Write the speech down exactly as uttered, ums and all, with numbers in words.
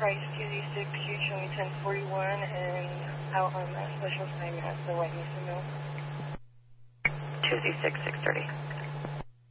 Price two Z six, you showing ten forty-one and out on that special assignment at the White Mesa Mill. two Z six, six thirty.